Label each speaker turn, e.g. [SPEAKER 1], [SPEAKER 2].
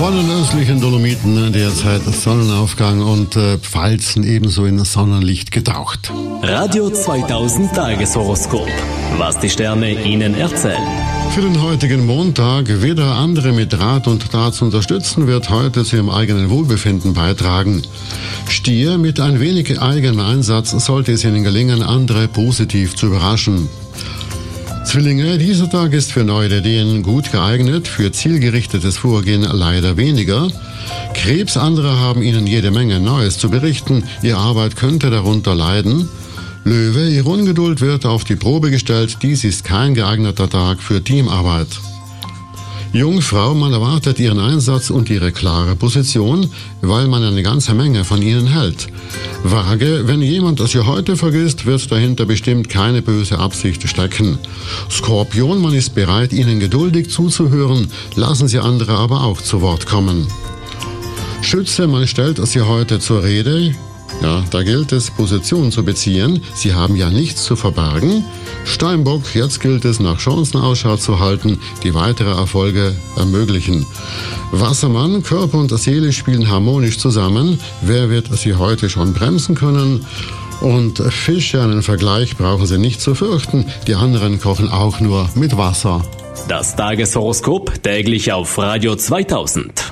[SPEAKER 1] Von den östlichen Dolomiten derzeit Sonnenaufgang und Pfalzen ebenso in Sonnenlicht getaucht.
[SPEAKER 2] Radio 2000 Tageshoroskop. Was die Sterne Ihnen erzählen.
[SPEAKER 1] Für den heutigen Montag, weder andere mit Rat und Tat zu unterstützen, wird heute zu Ihrem eigenen Wohlbefinden beitragen. Stier, mit ein wenig eigenem Einsatz sollte es Ihnen gelingen, andere positiv zu überraschen. Zwillinge, dieser Tag ist für neue Ideen gut geeignet, für zielgerichtetes Vorgehen leider weniger. Krebs, andere haben Ihnen jede Menge Neues zu berichten, Ihre Arbeit könnte darunter leiden. Löwe, Ihre Ungeduld wird auf die Probe gestellt, dies ist kein geeigneter Tag für Teamarbeit. Jungfrau, man erwartet Ihren Einsatz und Ihre klare Position, weil man eine ganze Menge von Ihnen hält. Waage, wenn jemand Sie heute vergisst, wird dahinter bestimmt keine böse Absicht stecken. Skorpion, man ist bereit, Ihnen geduldig zuzuhören, lassen Sie andere aber auch zu Wort kommen. Schütze, man stellt Sie heute zur Rede. Ja, da gilt es, Position zu beziehen. Sie haben ja nichts zu verbergen. Steinbock, jetzt gilt es, nach Chancen Ausschau zu halten, die weitere Erfolge ermöglichen. Wassermann, Körper und Seele spielen harmonisch zusammen. Wer wird Sie heute schon bremsen können? Und Fische, einen Vergleich brauchen Sie nicht zu fürchten. Die anderen kochen auch nur mit Wasser.
[SPEAKER 2] Das Tageshoroskop täglich auf Radio 2000.